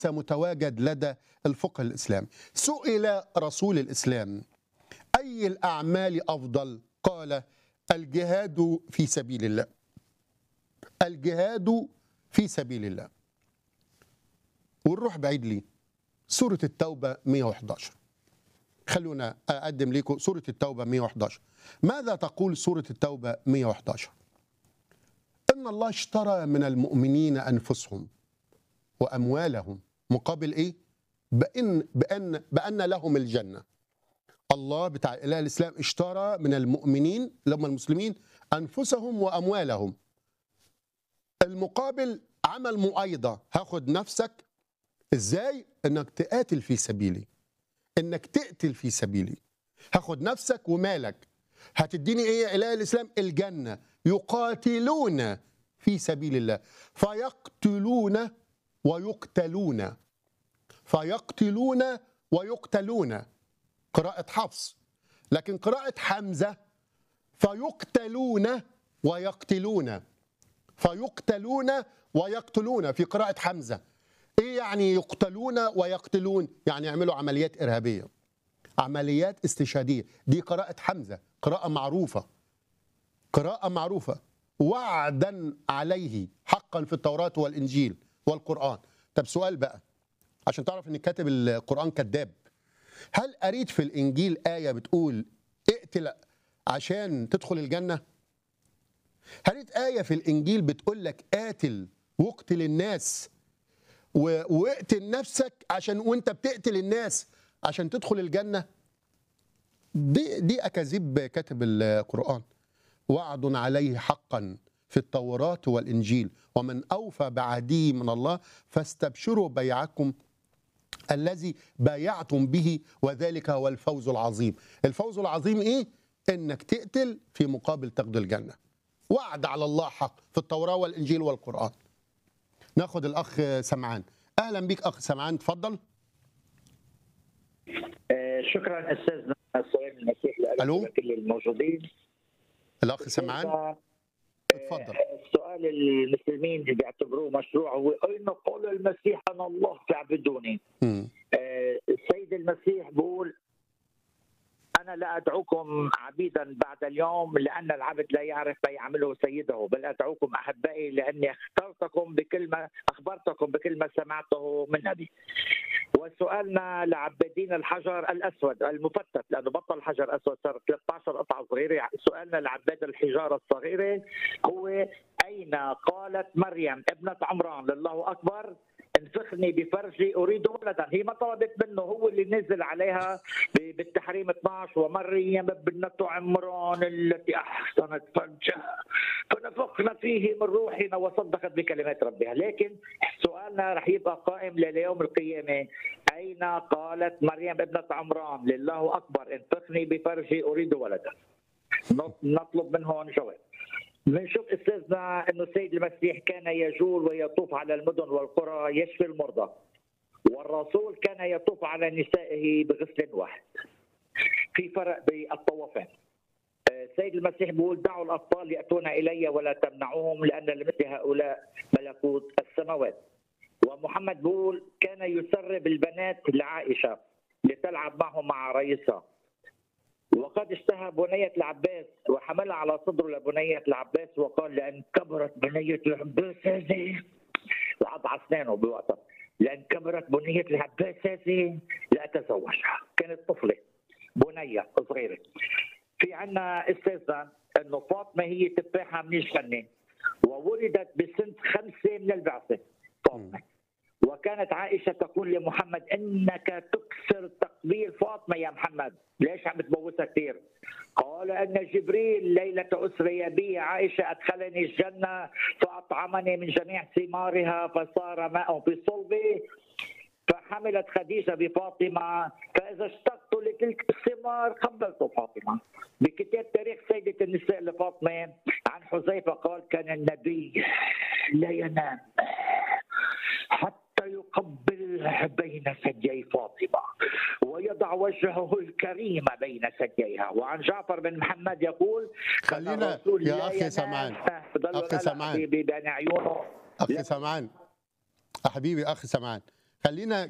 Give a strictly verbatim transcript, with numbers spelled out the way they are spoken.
متواجد لدى الفقه الإسلامي. سئل رسول الإسلام: أي الأعمال أفضل؟ قال: الجهاد في سبيل الله. الجهاد في سبيل الله. ونروح بعيد ليه؟ سورة التوبة مئة وأحد عشر. خلونا أقدم لكم سورة التوبة مئة وأحد عشر. ماذا تقول سورة التوبة مئة وأحد عشر؟ إن الله اشترى من المؤمنين أنفسهم وأموالهم مقابل إيه؟ بأن بأن بأن لهم الجنة. الله بتاع إله الإسلام اشترى من المؤمنين لما المسلمين أنفسهم وأموالهم. المقابل عمل مؤيدة، هاخد نفسك إزاي؟ إنك تقاتل في سبيلي، إنك تقتل في سبيلي. هاخد نفسك ومالك، هتديني إيه يا إله الإسلام؟ الجنة. يقاتلون في سبيل الله فيقتلون ويقتلون، فيقتلون ويقتلون، قراءة حفص. لكن قراءة حمزة فيقتلون ويقتلون، فيقتلون ويقتلون في قراءة حمزة. ايه يعني يقتلون ويقتلون؟ يعني يعملوا عمليات إرهابية، عمليات استشهادية. دي قراءة حمزة، قراءة معروفة، قراءة معروفة. وعدا عليه حقا في التوراة والإنجيل والقرآن. طب سؤال بقى عشان تعرف ان كاتب القرآن كذاب. هل قريت في الإنجيل آية بتقول اقتل عشان تدخل الجنة؟ قريت آية في الإنجيل بتقول لك قاتل واقتل الناس واقتل نفسك عشان وانت بتقتل الناس عشان تدخل الجنة؟ دي دي أكاذيب كاتب القرآن. وعد عليه حقا في التوراة والإنجيل ومن أوفى بعهده من الله فاستبشروا بيعكم الذي بايعتم به وذلك هو الفوز العظيم. الفوز العظيم إيه؟ إنك تقتل في مقابل تاخد الجنة. وعد على الله حق في التوراة والإنجيل والقرآن. ناخد الأخ سمعان. أهلا بك أخ سمعان، تفضل. آه شكرا أستاذنا السؤال المسيح لكل الموجودين. الأخ سمعان اتفضل. السؤال المسلمين اللي بيعتبروه مشروع هو أين قال المسيح أنا الله فاعبدوني؟ آه السيد المسيح بيقول أنا لا أدعوكم عبيدا بعد اليوم لأن العبد لا يعرف ما يعمله سيده، بل أدعوكم أحبائي لأني اخترتكم بكل ما أخبرتكم بكل ما سمعته من أبي. وسؤالنا لعبادين الحجر الأسود المفتت لأنه بطل الحجر أسود صار ثلاثة عشر قطعة صغيرة. سؤالنا لعباد الحجارة الصغيرة هو أين قالت مريم ابنة عمران لله أكبر انفخني بفرجي اريد ولدا؟ هي ما طلبت منه، هو اللي نزل عليها بالتحريم اثنعش ومريم ابنة عمران التي احسنت فرجها فنفخنا فيه من روحنا وصدقت بكلمات ربها. لكن سؤالنا رح يبقى قائم ليوم القيامه، اين قالت مريم ابنة عمران لله اكبر انفخني بفرجي اريد ولدا؟ نطلب منهم جواب. بنشوف استاذنا انه السيد المسيح كان يجول ويطوف على المدن والقرى يشفي المرضى، والرسول كان يطوف على نسائه بغسل واحد. في فرق بالطوافين. السيد المسيح بيقول دعوا الاطفال ياتون الي ولا تمنعوهم لان لمثل هؤلاء ملكوت السماوات. ومحمد بيقول كان يسرب البنات لعائشه لتلعب معهم مع رئيسها. وقد اشتهى بنية العباس وحملها على صدره لبنية العباس وقال لأن كبرت بنية العباس هذه، وعض أسنانه بوقتها، لأن كبرت بنية العباس هذه لأتزوجها. كانت طفلة بنية صغيرة. في عنا استاذنا أنه فاطمة هي تفاحة من الجنة وولدت بسنة خمسة من البعثة فاطمة. وكانت عائشة تقول لمحمد إنك تكسر تقبيل فاطمة يا محمد، ليش عم تبوسها كثير؟ قال أن جبريل ليلة أسري بي عائشة أدخلني الجنة فأطعمني من جميع ثمارها فصار ماء في صلبي فحملت خديجة بفاطمة فإذا اشتقت لتلك الثمار قبلت فاطمة. بكتاب تاريخ سيدة النساء لفاطمة عن حذيفة قال كان النبي لا ينام حتى يقبل بين ثديي فاطمة ويضع وجهه الكريم بين ثدييها. وعن جعفر بن محمد يقول خلينا يا أخي سمعان أخي سمعان بين عيونه أخي سمعان حبيبي أخي سمعان خلينا